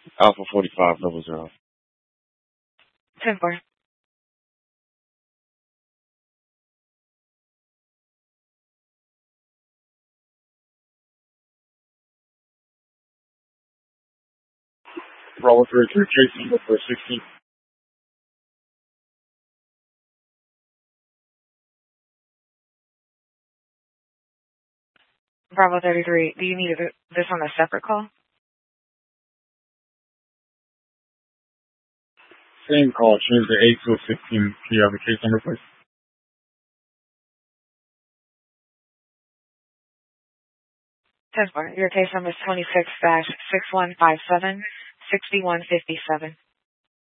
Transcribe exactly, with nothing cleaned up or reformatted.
Alpha forty-five double zero. ten four. Bravo thirty-three, case number four sixty. Bravo thirty-three. Do you need this on a separate call? Same call, change the eight to a fifteen. Can you have the case number, please? ten four. Your case number is twenty-six dash six one five seven six one five seven.